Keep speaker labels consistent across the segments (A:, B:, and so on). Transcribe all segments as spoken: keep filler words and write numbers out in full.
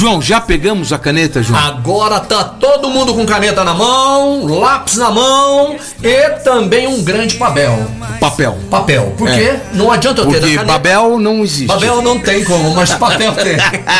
A: João, já pegamos a caneta, João?
B: Agora tá todo mundo com caneta na mão, lápis na mão e também um grande papel.
A: Papel.
B: Papel. Por quê?
A: É.
B: Não adianta eu ter
A: Porque
B: a caneta.
A: Babel não existe.
B: Babel não tem como, mas papel tem.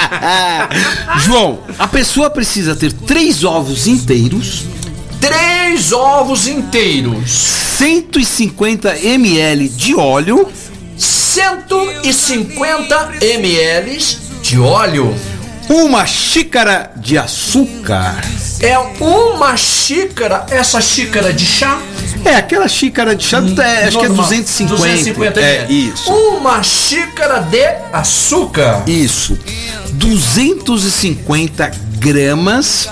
A: João, a pessoa precisa ter três ovos inteiros,
B: Três ovos inteiros,
A: cento e cinquenta mililitros de óleo,
B: cento e cinquenta mililitros de óleo,
A: uma xícara de açúcar.
B: é uma xícara, essa xícara de chá.
A: É, aquela xícara de chá, é, acho que é
B: Normal,
A: duzentos e cinquenta.
B: duzentos e cinquenta
A: É,
B: mililitros.
A: isso.
B: Uma xícara de açúcar.
A: Isso. duzentos e cinquenta gramas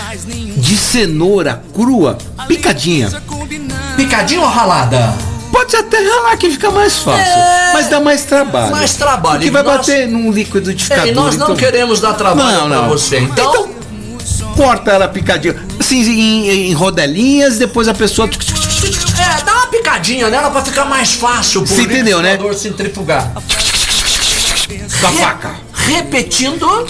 A: de cenoura crua, picadinha.
B: Picadinho ou ralada?
A: Pode até ralar que fica mais fácil,
B: É,
A: mas dá mais trabalho.
B: mais trabalho.
A: Porque
B: E
A: vai
B: nós-
A: bater num liquidificador.
B: É, e nós não
A: então...
B: queremos dar trabalho
A: Não,
B: pra
A: não.
B: você. Então,
A: Então, corta ela picadinha, assim, em, em rodelinhas, depois a pessoa...
B: é, dá uma picadinha nela pra ficar mais fácil pro
A: Você entendeu, né?
B: liquidificador centrifugar.
A: Com a
B: Re-
A: faca.
B: Repetindo.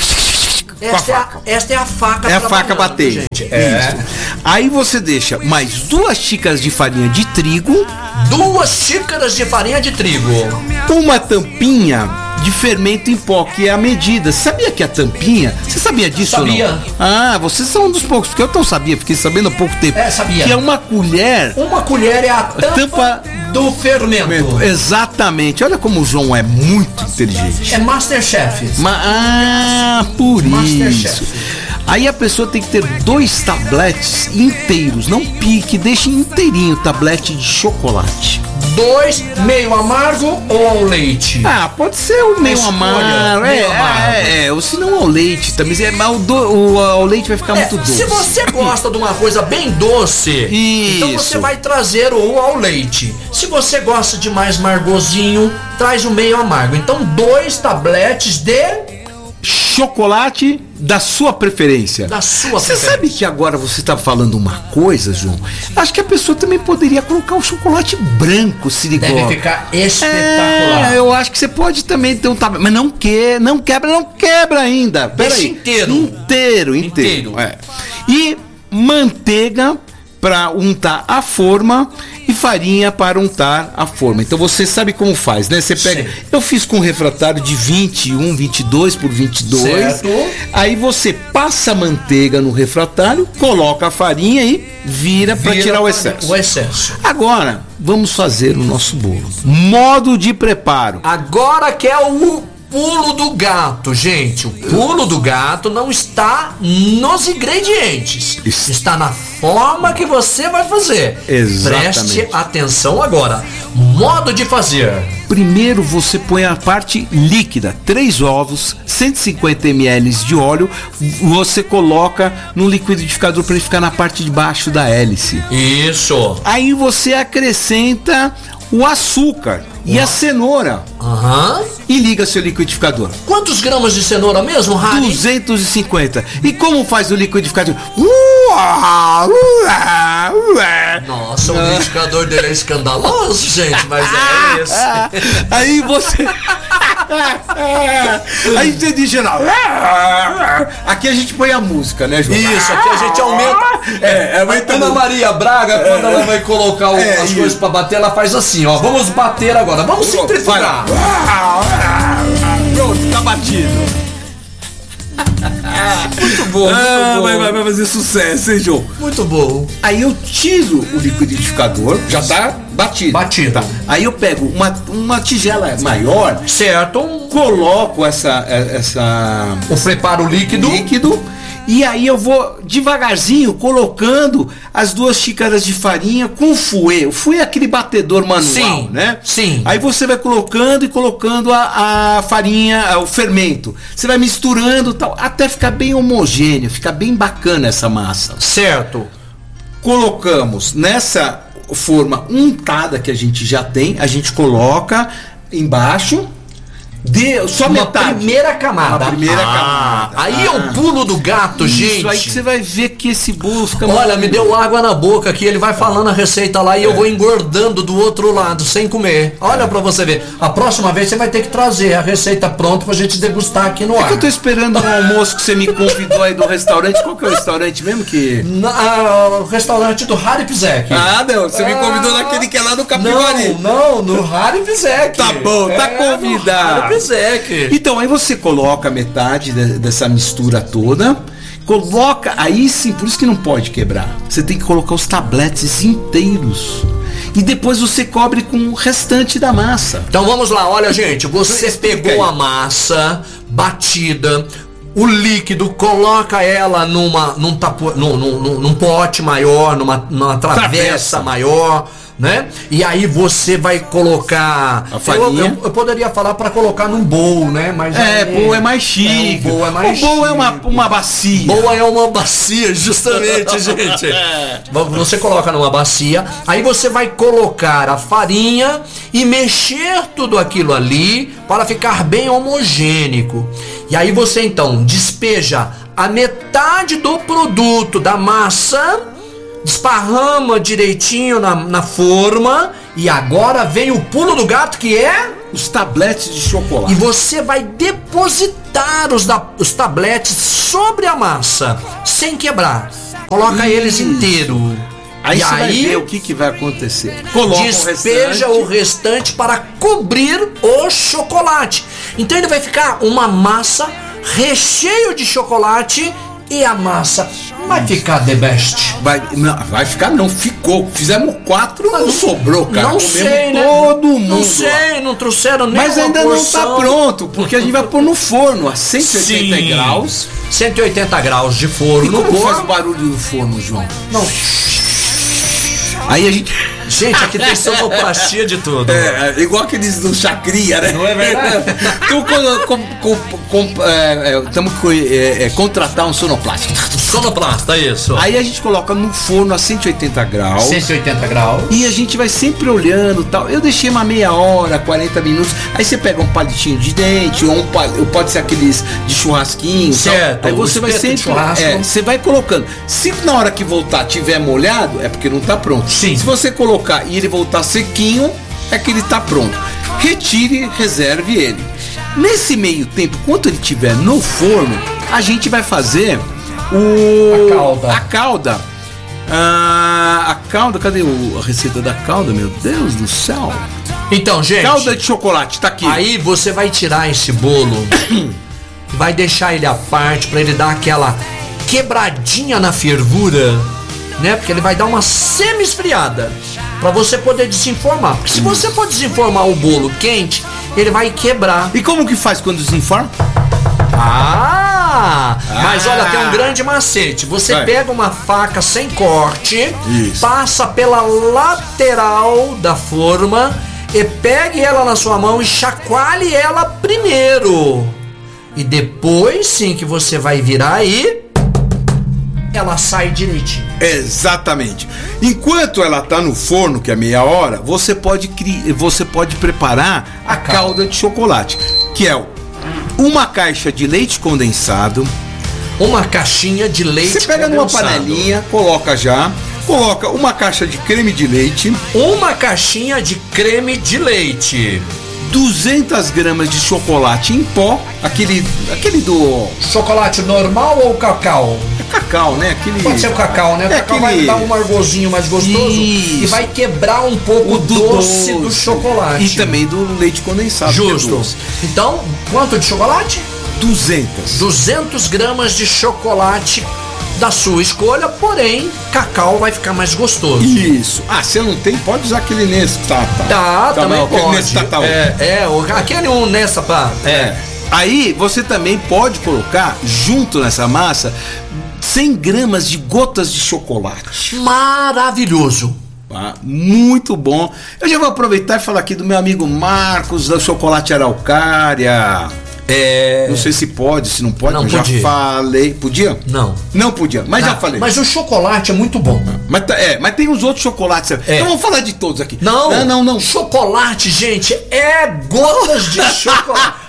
B: Esta é, a, esta é a faca
A: É a faca
B: trabalhando,
A: bater.
B: gente. É.
A: Isso. Aí você deixa mais duas xícaras de farinha de trigo,
B: Duas xícaras de farinha de trigo.
A: uma tampinha de fermento em pó, que é a medida. Sabia que a tampinha... Você sabia disso
B: Sabia.
A: ou não? Ah, vocês são um dos poucos, porque eu não sabia, fiquei sabendo há pouco tempo.
B: É, sabia.
A: Que é uma colher...
B: Uma colher é a tampa,
A: Tampa
B: do fermento.
A: Exatamente. Olha como o João é muito inteligente.
B: É Masterchef.
A: Ma- ah, por
B: Masterchef.
A: isso. Aí a pessoa tem que ter dois tabletes inteiros, não pique, deixe inteirinho o tablete de chocolate.
B: Dois, meio amargo ou ao leite?
A: Ah, pode ser o meio
B: Escolha,
A: amargo. É,
B: meio amargo.
A: é, é, ou se não ao leite também. É, mas o, do, o, o leite vai ficar
B: É,
A: muito doce.
B: se você gosta de uma coisa bem doce, então você
A: Isso.
B: vai trazer o ao leite. Se você gosta de mais margozinho, traz o meio amargo. Então, dois tabletes de
A: Chocolate da sua preferência.
B: da sua
A: Você
B: preferência.
A: sabe que agora você tá falando uma coisa, João? Acho que a pessoa também poderia colocar um chocolate branco, se ligou.
B: Deve ficar espetacular.
A: É, eu acho que você pode também ter um tablete, mas não que, não quebra, não quebra ainda. Pera
B: Deixa
A: aí.
B: inteiro.
A: Inteiro, inteiro.
B: Inteiro.
A: É. E manteiga para untar a forma e farinha para untar a forma. Então você sabe como faz, né? Você pega.
B: Sim.
A: Eu fiz com um refratário de vinte e um, vinte e dois por vinte e dois.
B: Certo.
A: Aí você passa a manteiga no refratário, coloca a farinha e vira para
B: Vira
A: tirar o
B: pra-
A: excesso.
B: O excesso.
A: Agora, vamos fazer o nosso bolo. Modo de preparo.
B: Agora que é o pulo do gato, gente. O pulo do gato não está nos ingredientes.
A: Isso.
B: Está na forma que você vai fazer.
A: Exatamente.
B: Preste atenção agora. Modo de fazer.
A: Primeiro você põe a parte líquida, três ovos, cento e cinquenta mililitros de óleo, você coloca no liquidificador para ele ficar na parte de baixo da hélice.
B: Isso.
A: Aí você acrescenta o açúcar e a cenoura
B: Aham.
A: e liga seu liquidificador.
B: Quantos gramas de cenoura mesmo, Harry?
A: duzentos e cinquenta. E como faz o liquidificador? Uá, uá, uá.
B: Nossa, o liquidificador dele é escandaloso, gente, mas é esse.
A: Aí você. Aí você diz, não. Aqui a gente põe a música, né, João?
B: Isso, aqui a gente aumenta.
A: É, aumenta
B: Ana
A: no-
B: Maria Braga, quando ela vai colocar o-
A: É,
B: as
A: isso.
B: coisas pra bater, ela faz assim, ó. Vamos bater agora, vamos centrifugar.
A: Pronto, tá batido.
B: Muito bom, muito
A: Ah,
B: bom.
A: vai, vai, vai fazer sucesso, hein, João?
B: Muito bom.
A: Aí eu tiro o liquidificador, já tá batido.
B: Batido.
A: Aí eu pego uma, uma tigela maior,
B: Certo.
A: coloco essa, essa
B: O preparo líquido.
A: líquido e aí eu vou devagarzinho colocando as duas xícaras de farinha com fouet. O fouet é aquele batedor manual,
B: Sim,
A: né?
B: sim.
A: Aí você vai colocando e colocando a, a farinha, o fermento. Você vai misturando tal, até ficar bem homogêneo, ficar bem bacana essa massa.
B: Certo.
A: Colocamos nessa forma untada que a gente já tem, a gente coloca embaixo De, só
B: uma
A: metade.
B: primeira camada.
A: Uma primeira
B: ah,
A: camada.
B: Aí ah. é o pulo do gato,
A: Isso,
B: gente.
A: Isso aí que você vai ver que esse bolo fica...
B: Olha, me deu água na boca aqui, ele vai falando a receita lá e é. eu vou engordando do outro lado, sem comer. Olha é. pra você ver. A próxima vez você vai ter que trazer a receita pronta pra gente degustar aqui no
A: é
B: ar.
A: É que eu tô esperando um almoço que você me convidou aí do restaurante. Qual que é o restaurante mesmo que...
B: Na, o restaurante do Harry Pizek.
A: Ah, não, você ah, me convidou naquele que é lá no Capivari.
B: Não, não, no Harry Pizek.
A: Tá bom, tá
B: é,
A: convidado. Então aí você coloca metade de, dessa mistura toda, coloca, aí sim, por isso que não pode quebrar. Você tem que colocar os tabletes inteiros. E depois você cobre com o restante da massa.
B: Então vamos lá, olha gente, você pegou a massa batida, o líquido, coloca ela numa, num, tapo, num, num, num pote maior, numa, numa travessa, travessa maior, né? E aí você vai colocar
A: a farinha.
B: Eu, eu, eu poderia falar para colocar num bowl, né? Mas
A: é, aí, bowl é mais chique.
B: É, um bowl é mais
A: o bowl é uma, uma bacia.
B: Bowl é uma bacia, justamente, gente. Você coloca numa bacia, aí você vai colocar a farinha e mexer tudo aquilo ali para ficar bem homogênico. E aí você então despeja a metade do produto da massa, desparrama direitinho na, na forma, e agora vem o pulo do gato, que é
A: os tabletes de chocolate.
B: E você vai depositar os, da, os tabletes sobre a massa, sem quebrar. Coloca Isso. eles inteiro.
A: Aí
B: e
A: você
B: aí
A: vai ver o que, que vai acontecer. Coloca
B: despeja o restante. o restante para cobrir o chocolate. Então ele vai ficar uma massa recheio de chocolate. E a massa vai ficar the best.
A: Vai, não, vai ficar não, ficou. Fizemos quatro, mas não sobrou, cara.
B: Não sei, né?
A: Todo mundo.
B: Não sei, não trouxeram nem
A: Mas ainda porção. Não tá pronto, porque a gente vai pôr no forno a cento e oitenta
B: Sim.
A: graus.
B: cento e oitenta graus de forno.
A: E como faz o barulho do forno, João?
B: Não.
A: Aí a gente...
B: Gente, aqui tem sonoplastia de tudo.
A: É, igual aqueles do Chacria, né?
B: Não é verdade?
A: Então, estamos é, é, contratar um sonoplasta.
B: Sonoplasta, isso.
A: Aí a gente coloca no forno a cento e oitenta graus.
B: cento e oitenta graus.
A: E a gente vai sempre olhando e tal. Eu deixei uma meia hora, quarenta minutos. Aí você pega um palitinho de dente, ou um pal... pode ser aqueles de churrasquinho.
B: Certo.
A: Tal. Aí você vai sempre. É, você vai colocando. Se na hora que voltar tiver molhado, é porque não tá pronto.
B: Sim.
A: Se você colocar e ele voltar sequinho, é que ele tá pronto. Retire, reserve ele. Nesse meio tempo, enquanto ele estiver no forno, a gente vai fazer o
B: a calda.
A: A calda. Ah, a calda, cadê o, a receita da calda, meu Deus do céu?
B: Então, gente,
A: calda de chocolate, tá aqui.
B: Aí você vai tirar esse bolo, vai deixar ele à parte para ele dar aquela quebradinha na fervura, né? Porque ele vai dar uma semi-esfriada para você poder desenformar. Porque se você for desenformar o bolo quente, ele vai quebrar.
A: E como que faz quando desenforma?
B: Ah, ah, mas olha, tem um grande macete. Você vai. Pega uma faca sem corte, Isso. passa pela lateral da forma e pegue ela na sua mão e chacoalhe ela primeiro. E depois sim que você vai virar aí, ela sai direitinho.
A: Exatamente. Enquanto ela tá no forno, que é meia hora, você pode cri... você pode preparar a, a calda. calda de chocolate, que é uma caixa de leite condensado,
B: uma caixinha de leite condensado. Você pega
A: condensado. Numa panelinha, coloca já, coloca uma caixa de creme de leite,
B: uma caixinha de creme de leite,
A: duzentas gramas de chocolate em pó, aquele, aquele do...
B: Chocolate normal ou cacau?
A: É cacau, né? Aquele...
B: Pode ser o cacau, né? O
A: é
B: cacau
A: aquele...
B: vai dar um amargozinho mais gostoso. Isso. E vai quebrar um pouco o do doce, doce do chocolate.
A: E também do leite condensado.
B: Justo. É então, quanto de chocolate?
A: duzentas.
B: duzentas gramas de chocolate da sua escolha, porém, cacau vai ficar mais gostoso.
A: Isso. Ah, se não tem, pode usar aquele Nescau.
B: Tá, tá, também não, pode.
A: Nescau, tá,
B: é, é, aquele um nessa pá. É.
A: é. Aí você também pode colocar junto nessa massa cem gramas de gotas de chocolate.
B: Maravilhoso.
A: Ah, muito bom. Eu já vou aproveitar e falar aqui do meu amigo Marcos da Chocolate Araucária.
B: É...
A: Não sei se pode, se não pode,
B: não
A: mas
B: podia.
A: Já falei. Podia?
B: Não.
A: Não podia, mas ah, já falei.
B: Mas o chocolate é muito bom.
A: Ah, mas, é, mas tem os outros chocolates. É. Então vamos falar de todos aqui.
B: Não,
A: não, não, não.
B: Chocolate, gente, é gotas de chocolate.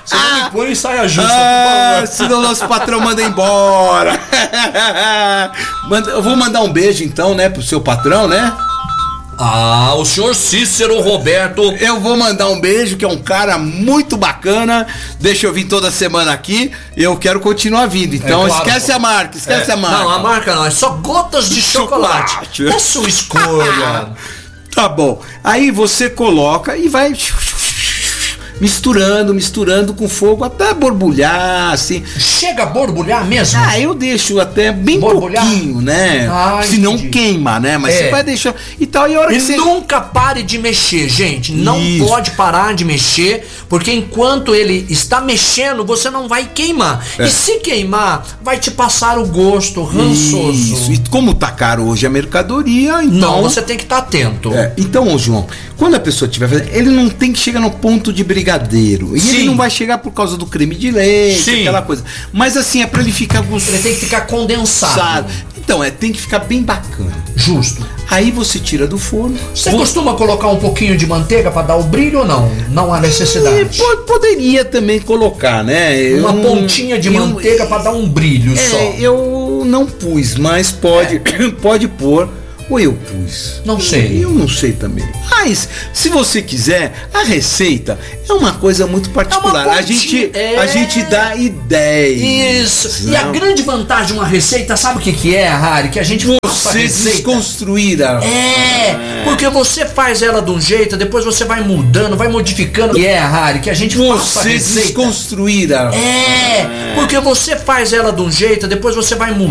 B: Você não me põe em saia justa,
A: ah,
B: por favor.
A: senão nosso patrão manda embora. Manda, eu vou mandar um beijo então, né, pro seu patrão, né?
B: Ah, o senhor Cícero Roberto.
A: Eu vou mandar um beijo, que é um cara muito bacana. Deixa eu vir toda semana aqui. Eu quero continuar vindo. Então, é claro, esquece pô. a marca, esquece é. a marca.
B: Não, a marca não, é só gotas de chocolate. chocolate. É sua escolha.
A: Tá bom. Aí você coloca e vai misturando, misturando com fogo até borbulhar, assim.
B: Chega a borbulhar mesmo?
A: Ah, eu deixo até bem borbulhar? pouquinho, né? Ah, se não queima, né? Mas é. você vai deixar e tal. E, a hora
B: e
A: que você...
B: nunca pare de mexer, gente. Não Isso. pode parar de mexer, porque enquanto ele está mexendo, você não vai queimar. É. E se queimar, vai te passar o gosto rançoso.
A: Isso. E como tá caro hoje a mercadoria, então...
B: Não, você tem que estar tá atento.
A: É. Então, ô João, quando a pessoa estiver fazendo, ele não tem que chegar no ponto de brigadeiro. E Sim. ele não vai chegar por causa do creme de leite, Sim. aquela coisa. Mas assim, é pra ele ficar gostoso.
B: Ele tem que ficar condensado.
A: Então, é, tem que ficar bem bacana.
B: Justo.
A: Aí você tira do forno.
B: Você Vou... costuma colocar um pouquinho de manteiga pra dar o brilho ou não? Não há necessidade.
A: E, po- poderia também colocar, né?
B: Uma
A: eu,
B: pontinha de eu, manteiga eu, pra dar um brilho
A: é,
B: só.
A: Eu não pus, mas pode, é. pode pôr. Ou eu pus?
B: Não sei.
A: Eu não sei também. Mas, se você quiser, a receita é uma coisa muito particular. É a, gente, é... a gente dá ideia.
B: Isso. Não. E a grande vantagem de uma receita, sabe o que, que é, Harry? Que a gente
A: Você desconstruir a...
B: É, é, porque você faz ela de um jeito, depois você vai mudando, vai modificando. E é, Harry, que a gente
A: Você desconstruir a...
B: É, porque você faz ela de um jeito, depois você vai mudando.